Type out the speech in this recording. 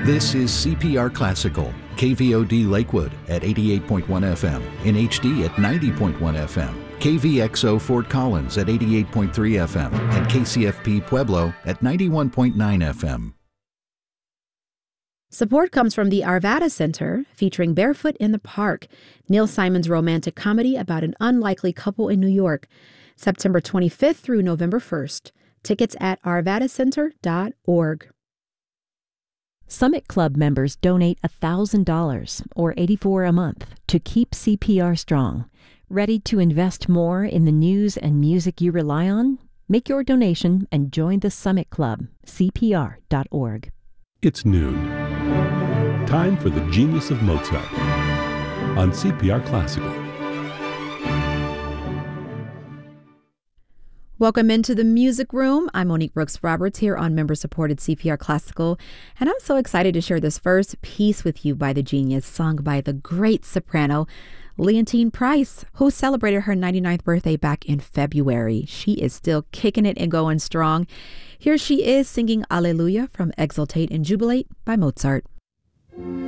This is CPR Classical, KVOD Lakewood at 88.1 FM, in HD at 90.1 FM, KVXO Fort Collins at 88.3 FM, and KCFP Pueblo at 91.9 FM. Support comes from the Arvada Center, featuring Barefoot in the Park, Neil Simon's romantic comedy about an unlikely couple in New York, September 25th through November 1st. Tickets at arvadacenter.org. Summit Club members donate $1,000 or $84 a month to keep CPR strong. Ready to invest more in the news and music you rely on? Make your donation and join the Summit Club, cpr.org. It's noon. Time for the Genius of Mozart on CPR Classical. Welcome into the music room. I'm Monique Brooks Roberts here on member-supported CPR Classical, and I'm so excited to share this first piece with you by the genius, sung by the great soprano Leontyne Price, who celebrated her 99th birthday back in February. She is still kicking it and going strong. Here she is singing Alleluia from Exultate and Jubilate by Mozart.